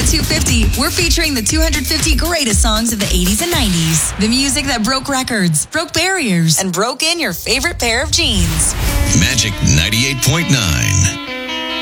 250, we're featuring the 250 greatest songs of the 80s and 90s. The music that broke records, broke barriers, and broke in your favorite pair of jeans. Magic 98.9.